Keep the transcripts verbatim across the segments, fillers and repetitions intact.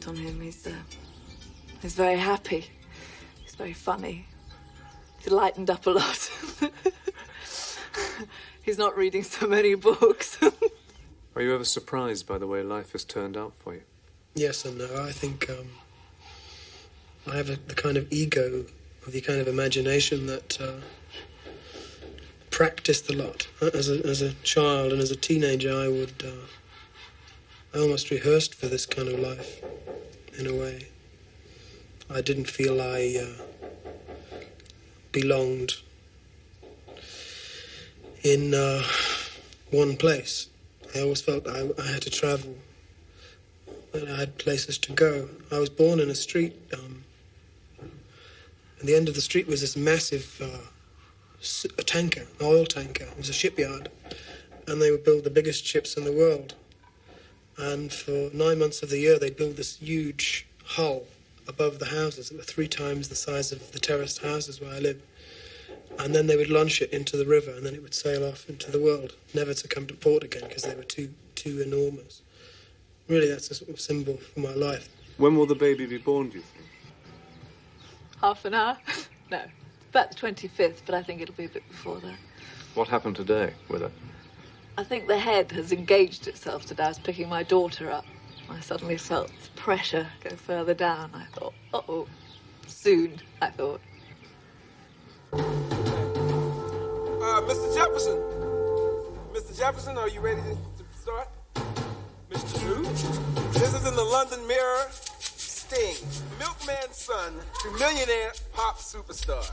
effect on him. He's, uh, he's very happy. He's very funny. He's lightened up a lot. He's not reading so many books. Are you ever surprised by the way life has turned out for you? Yes and no. I think um, I have a, the kind of ego, or the kind of imagination that uh, practiced a lot. As a, as a child and as a teenager, I would... Uh, I almost rehearsed for this kind of life, in a way. I didn't feel I uh, belonged in uh, one place. I always felt I, I had to travel, that I had places to go. I was born in a street, um, and the end of the street was this massive uh, a tanker, an oil tanker. It was a shipyard, and they would build the biggest ships in the world. And for nine months of the year, they'd build this huge hull above the houses that were three times the size of the terraced houses where I live. And then they would launch it into the river, and then it would sail off into the world, never to come to port again because they were too too enormous. Really, that's a sort of symbol for my life. When will the baby be born, do you think? Half an hour? No, about the twenty-fifth, but I think it'll be a bit before that. What happened today with it? I think the head has engaged itself today. I was picking my daughter up. I suddenly felt pressure go further down. I thought, uh-oh, soon, I thought. Uh, Mister Jefferson. Mister Jefferson, are you ready to, to start? Mister Drew? This is in the London Mirror. Sting, milkman's son to millionaire pop superstar.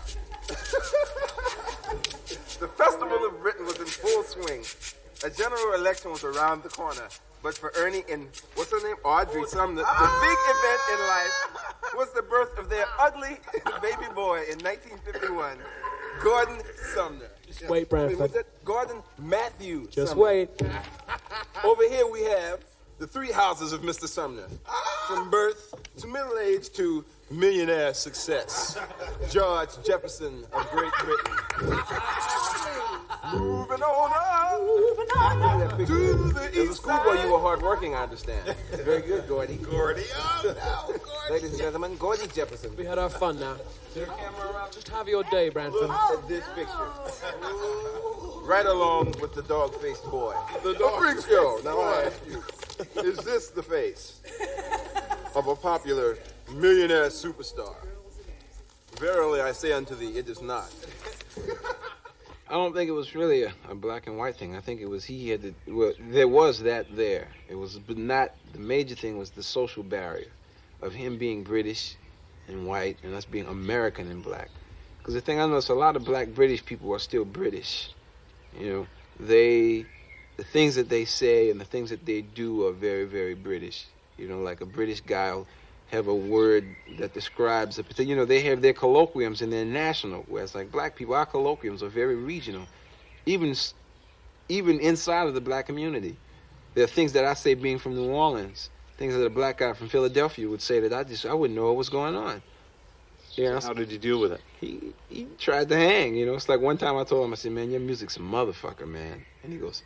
The Festival of Britain was in full swing. A general election was around the corner. But for Ernie and, what's her name? Audrey Sumner, the big event in life was the birth of their ugly baby boy in nineteen fifty-one, Gordon Sumner. Just wait, Bradford. Was it Gordon Matthew Just Sumner? wait. Over here we have the three houses of Mister Sumner. From birth to middle age to millionaire success. George Jefferson of Great Britain. Moving on up. Moving on up. To the east. As a schoolboy, you were hardworking, I understand. Very good, Gordy. Gordy. Oh, no, Gordy. Ladies and gentlemen, Gordy Jefferson. We had our fun now. Is there a camera around? Just have your day, Branford. Look at this picture. Right along with the dog-faced boy. The dog-faced boy. Now I ask you, is this the face of a popular millionaire superstar? Verily, I say unto thee, it is not. I don't think it was really a, a black and white thing. I think it was he had to, well, there was that there. It was, but not, the major thing was the social barrier of him being British and white and us being American and black. Because the thing I noticed, a lot of black British people are still British. You know, they, the things that they say and the things that they do are very, very British. You know, like a British guy will have a word that describes a particular, you know, they have their colloquiums and their national, whereas like black people, our colloquiums are very regional. Even, even inside of the black community, there are things that I say being from New Orleans, things that a black guy from Philadelphia would say that I just, I wouldn't know what was going on. You know, how did you deal with it? He he tried to hang, you know. It's like one time I told him, I said, man, your music's a motherfucker, man. And he goes,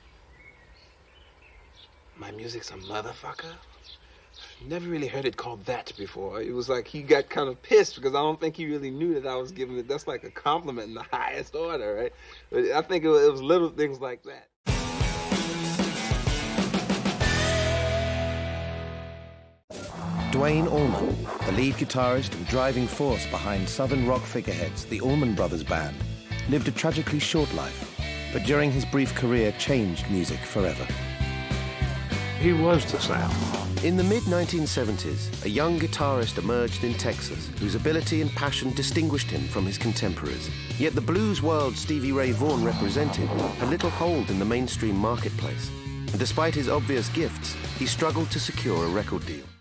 my music's a motherfucker? Never really heard it called that before. It was like he got kind of pissed because I don't think he really knew that I was giving it. That's like a compliment in the highest order, right? But I think it was, it was little things like that. Duane Allman, the lead guitarist and driving force behind southern rock figureheads, the Allman Brothers Band, lived a tragically short life, but during his brief career changed music forever. He was the sound. In the mid nineteen seventies, a young guitarist emerged in Texas whose ability and passion distinguished him from his contemporaries. Yet the blues world Stevie Ray Vaughan represented had little hold in the mainstream marketplace. And despite his obvious gifts, he struggled to secure a record deal.